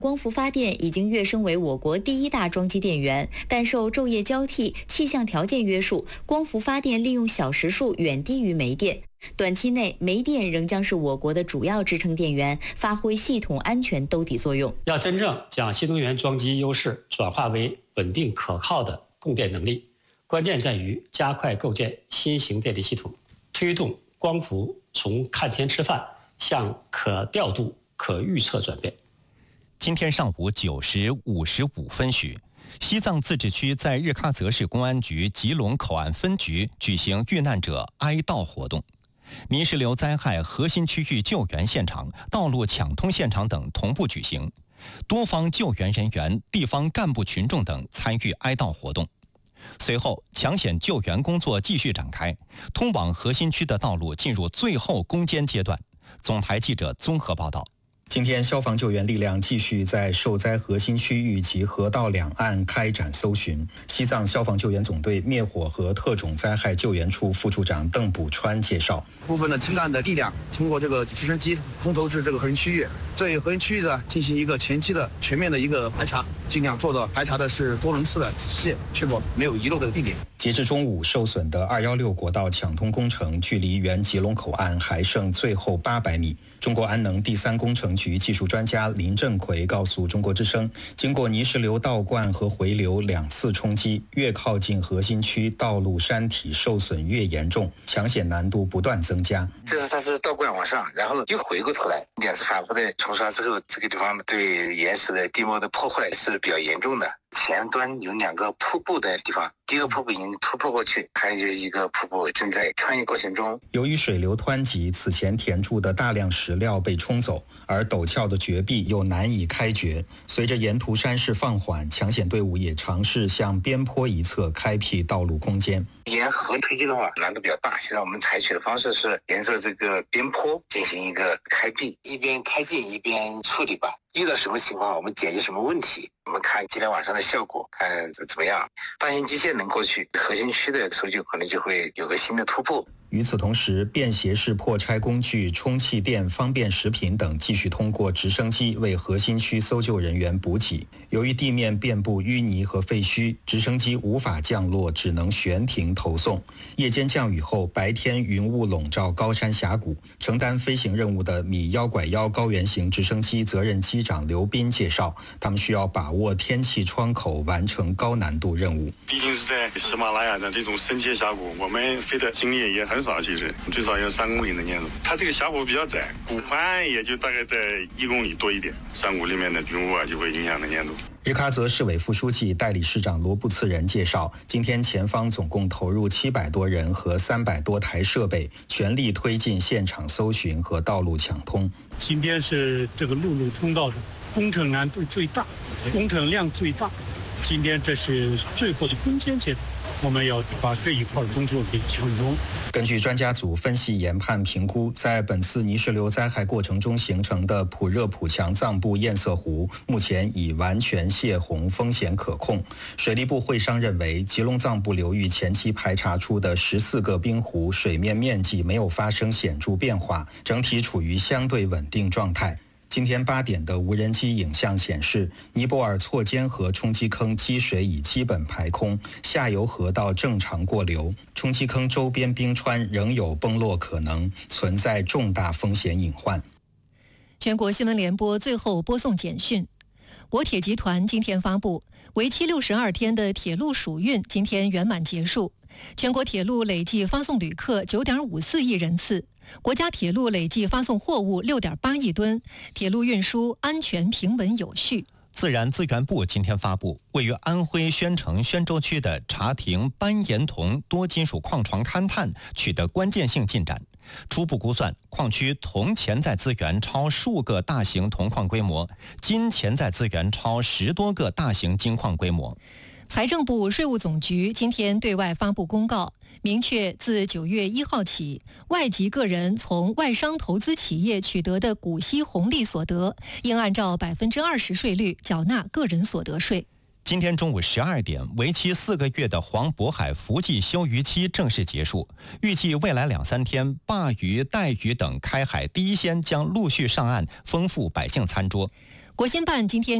光伏发电已经跃升为我国第一大装机电源，但受昼夜交替、气象条件约束，光伏发电利用小时数远低于煤电。短期内，煤电仍将是我国的主要支撑电源，发挥系统安全兜底作用。 要真正将新能源装机优势转化为稳定可靠的供电能力，关键在于加快构建新型电力系统，推动光伏从看天吃饭向可调度、可预测转变。 今天上午9时55分许，西藏自治区在日喀则市公安局吉隆口岸分局举行遇难者哀悼活动。泥石流灾害核心区域救援现场、道路抢通现场等同步举行，多方救援人员、地方干部群众等参与哀悼活动。随后，抢险救援工作继续展开，通往核心区的道路进入最后攻坚阶段。总台记者综合报道。 今天，消防救援力量继续在受灾核心区域及河道两岸开展搜寻。西藏消防救援总队灭火和特种灾害救援处副处长邓补川介绍， 部分的青干的力量通过这个直升机空投至这个核心区域，对核心区域呢进行一个前期的全面的一个排查，尽量做到排查的是多轮次的仔细，确保没有遗漏的地点。 截至中午，受损的216国道抢通工程距离原吉隆口岸还剩最后800米。中国安能第3工程局技术专家林振奎告诉中国之声，经过泥石流倒灌和回流2次冲击，越靠近核心区，道路山体受损越严重，抢险难度不断增加。 它是倒灌往上，然后又回过头来，2次反复的冲刷之后，这个地方对岩石的地貌的破坏是比较严重的。前端有2个瀑布的地方，第一个瀑布已经突破过去，还有一个瀑布正在穿越过程中。 由于水流湍急，此前填筑的大量石料被冲走，而陡峭的绝壁又难以开掘。随着沿途山势放缓，抢险队伍也尝试向边坡一侧开辟道路空间。 沿河推进的话难度比较大，现在我们采取的方式是沿着这个边坡进行一个开辟，一边开进一边处理吧。遇到什么情况我们解决什么问题，我们看今天晚上的效果，看怎么样。大型机械能过去，核心区的搜救可能就会有个新的突破。 与此同时，便携式破拆工具、充气垫、方便食品等继续通过直升机为核心区搜救人员补给。由于地面遍布淤泥和废墟，直升机无法降落，只能悬停投送。夜间降雨后，白天云雾笼罩高山峡谷。承担飞行任务的米1拐1高原型直升机责任机长刘斌介绍，他们需要把握天气窗口，完成高难度任务。 毕竟是在喜马拉雅的这种深切峡谷，我们飞的经历也很少，其实最少要3公里的年度。它这个峡谷比较窄，谷宽也就大概在1公里多一点，山谷里面的云雾就会影响的粘度。 日喀则市委副书记、代理市长罗布次仁介绍，今天前方总共投入700多人和300多台设备，全力推进现场搜寻和道路抢通。 今天是这个陆路通道的工程难度最大，工程量最大。今天这是最后的攻坚阶段，我们要把这一块工作给抢通。 根据专家组分析研判评估，在本次泥石流灾害过程中形成的普热普强藏布堰塞湖，目前已完全泄洪，风险可控。水利部会商认为，吉隆藏布流域前期排查出的14个冰湖水面面积没有发生显著变化，整体处于相对稳定状态。今天8点的无人机影像显示，尼泊尔错尖河冲积坑积水已基本排空，下游河道正常过流，冲积坑周边冰川仍有崩落可能，存在重大风险隐患。 全国新闻联播最后播送简讯。国铁集团今天发布，为期62天的铁路暑运今天圆满结束，全国铁路累计发送旅客9.54亿人次，国家铁路累计发送货物6.8亿吨，铁路运输安全平稳有序。 自然资源部今天发布，位于安徽宣城宣州区的查亭斑岩铜多金属矿床勘探取得关键性进展。初步估算，矿区铜潜在资源超数个大型铜矿规模，金潜在资源超10多个大型金矿规模。 财政部、税务总局今天对外发布公告，明确自9月1号起，外籍个人从外商投资企业取得的股息红利所得，应按照20%税率缴纳个人所得税。 今天中午12点，为期4个月的黄渤海伏季休渔期正式结束，预计未来2-3天，鲅鱼、带鱼等开海第一鲜将陆续上岸，丰富百姓餐桌。 国新办今天